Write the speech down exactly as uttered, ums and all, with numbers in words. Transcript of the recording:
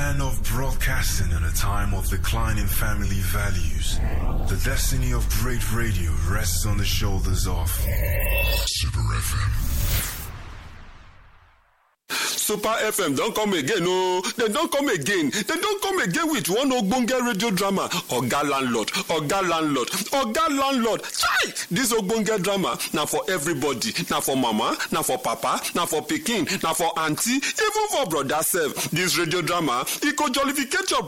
land of broadcasting in a time of declining family values, the destiny of great radio rests on the shoulders of Super F M. Super F M don't come again, no. They don't come again. They don't come again with one Ogbonge radio drama. Oga Landlord, Oga Landlord, Oga Landlord. Chai! This Ogbonge drama, now for everybody. Now for mama, now for papa, now for pikin, now for auntie, even for brother self. This radio drama, it could jollificate your